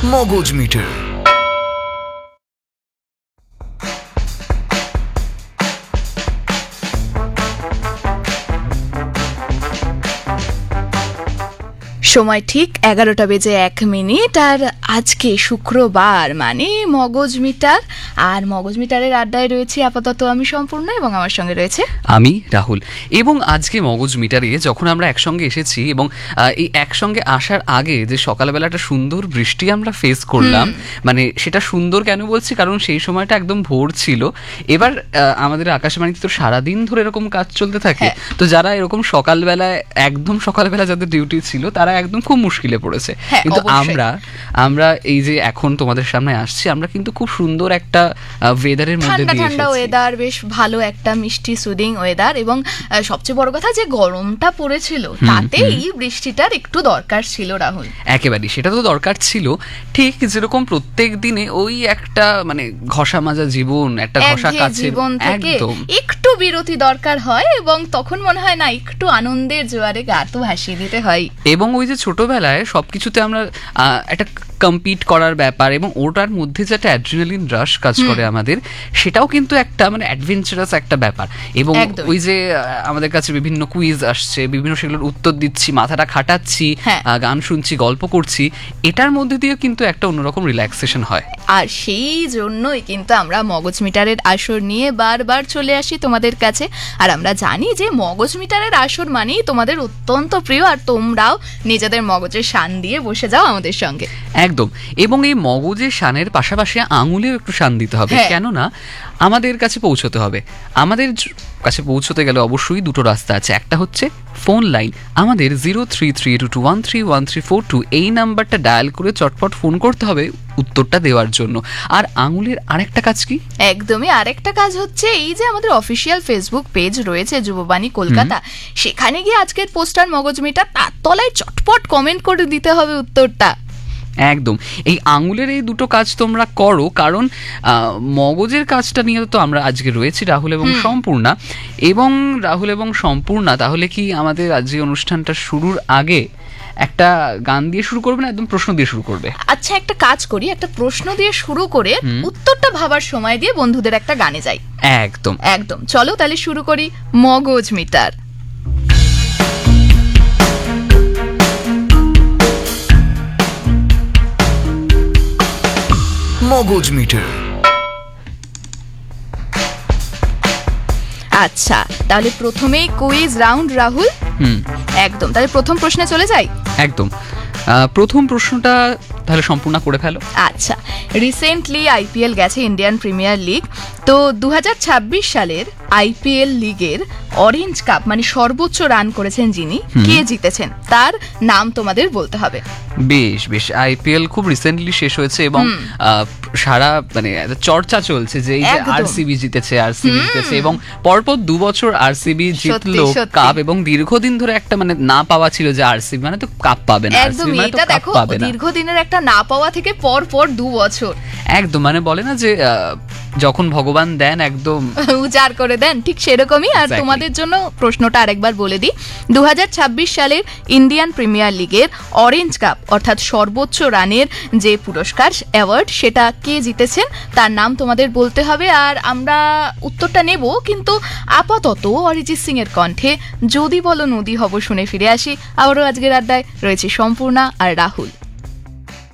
মগজ মিটার। সময় ঠিক 11:01 আর আজকে শুক্রবার, মানে মগজ মিটার। আর মগজ মিটারের আড্ডায় রয়েছে আপাতত আমি সম্পূর্ণ, এবং আমার সঙ্গে রয়েছে আমি রাহুল। এবং আজকে মগজ মিটারে যখন আমরা একসঙ্গে এসেছি এবং এই একসঙ্গে আসার আগে যে সকালবেলা একটা সুন্দর বৃষ্টি আমরা ফেস করলাম, মানে সেটা সুন্দর কেন বলছি, কারণ সেই সময়টা একদম ভোর ছিল। এবার আমাদের আকাশবাণীতে তো সারাদিন ধরে এরকম কাজ চলতে থাকে, তো যারা এরকম সকালবেলায় একদম সকালবেলা যাদের ডিউটি ছিল তারা একদম খুব মুশকিলে পড়েছে। কিন্তু আমরা এই যে এখন তোমাদের সামনে আসছি, আমরা কিন্তু খুব সুন্দর একটা ওয়েদারের মধ্যে দিয়ে ঠান্ডা ওয়েদার, বেশ ভালো একটা মিষ্টি সুদিং ওয়েদার, এবং সবচেয়ে বড় কথা যে গরমটা পড়েছিল তাতে এই বৃষ্টিটার একটু দরকার ছিল রাহুল। একেবারেই সেটা তো দরকার ছিল, ঠিক যেরকম প্রত্যেক দিনে ওই একটা মানে ঘষা মাজা জীবন, একটা ঘষা কাছে জীবন থেকে একটু বিরতি দরকার হয়, এবং তখন মনে হয় না একটু আনন্দের জোয়ারে গা তো ভাসিয়ে দিতে হয়। এবং ওই যে ছোটবেলায় সবকিছুতে আমরা একটা কম্পিট করার ব্যাপার, এবং ওটার মধ্যে যে একটা অ্যাড্রিনালিন রাশ কাজ করে আমাদের, সেটাও কিন্তু একটা মানে অ্যাডভেঞ্চারাস একটা ব্যাপার। এবং ওই যে আমাদের কাছে বিভিন্ন কুইজ আসছে, বিভিন্ন সেগুলোর উত্তর দিচ্ছি, মাথাটা খাটাচ্ছি, গান শুনছি, গল্প করছি, এটার মধ্যে দিয়ে কিন্তু একটা অন্যরকম রিল্যাক্সেশন হয়। আর সেই জন্যই কিন্তু আমরা মগজ মিটারের আসর নিয়ে বারবার চলে আসি তোমাদের কাছে। আর আমরা জানি যে মগজ মিটারের আসর মানেই তোমাদের অত্যন্ত প্রিয়, আর তোমরাও নিজেদের মগজের শান দিয়ে বসে যাও আমাদের সঙ্গে। একদম। এবং এই মগজের শানের পাশাপাশি আঙুলেও একটু শান দিতে হবে, কেননা আমাদের কাছে পৌঁছতে হবে। আমাদের কাছে পৌঁছতে গেলে অবশ্যই দুটো রাস্তা আছে। একটা হচ্ছে ফোন লাইন, আমাদের 0332213134 এই নাম্বারটা ডায়াল করে চটপট ফোন করতে হবে উত্তরটা দেওয়ার জন্য। আর আঙুলের আরেকটা কাজ কি? একদমই আরেকটা কাজ হচ্ছে এই যে আমাদের অফিসিয়াল ফেসবুক পেজ রয়েছে যুববাণী কলকাতা, সেখানে গিয়ে আজকের পোস্টার মগজ মিটার, তার তলায় চটপট কমেন্ট করে দিতে হবে উত্তরটা। একদম। এই আঙুলের এই দুটো কাজ তোমরা করো, কারণ মগজের কাজটা নিয়ে তো আমরা আজকে রয়েছি রাহুল এবং সম্পূর্ণা। এবং রাহুল এবং সম্পূর্ণা, তাহলে কি আমাদের আজকে অনুষ্ঠানটা শুরুর আগে একটা গান দিয়ে শুরু করবে না একদম প্রশ্ন দিয়ে শুরু করবে? আচ্ছা, একটা কাজ করি, একটা প্রশ্ন দিয়ে শুরু করে উত্তরটা ভাবার সময় দিয়ে বন্ধুদের একটা গানে যাই। একদম একদম। চলো তাহলে শুরু করি মগজ মিটার। মগজ মিটার। আচ্ছা, তাহলে প্রথমেই কুইজ রাউন্ড রাহুল। একদম। তাহলে প্রথম প্রশ্নে চলে যাই। একদম। প্রথম প্রশ্নটা তাহলে সম্পূর্ণ করে ফেলো। আচ্ছা, রিসেন্টলি আইপিএল গেছে, ইন্ডিয়ান প্রিমিয়ার লিগ। তো 2026 সালের আইপিএল লিগের অরেঞ্জ কাপ মানে সর্বোচ্চ রান করেছেন যিনি, কে জিতেছেন, তার নাম তোমাদের বলতে হবে। বেশ বেশ। আইপিএল খুব রিসেন্টলি শেষ হয়েছে এবং সারা মানে চর্চা চলছে যে এই যে আরসিবি জিতেছে এবং পরপর 2 বছর আরসিবি জিতলো কাপ, এবং দীর্ঘদিন ধরে একটা মানে না পাওয়া ছিল যে আরসিবি মানে তো কাপ পাবে না, আরসিবি মানে তো কাপ পাবে না। দীর্ঘদিনের একটা না পাওয়া থেকে পরপর 2 বছর একদম মানে বলে না যে যখন ভগবান দেন একদম উজাড় করে দেন, ঠিক সেরকমই। আর তোমাদের জন্য প্রশ্নটা আরেকবার বলে দিই, 2026 সালের ইন্ডিয়ান প্রিমিয়ার লিগের অরেঞ্জ কাপ অর্থাৎ সর্বোচ্চ রানের যে পুরস্কার অ্যাওয়ার্ড, সেটা কে জিতেছেন তার নাম তোমাদের বলতে হবে। আর আমরা উত্তরটা নেব, কিন্তু আপাতত অরিজিৎ সিং এর কণ্ঠে যদি বলো নদী হব শুনে ফিরে আসি। আবারও আজকের আড্ডায় রয়েছে সম্পূর্ণা আর রাহুল।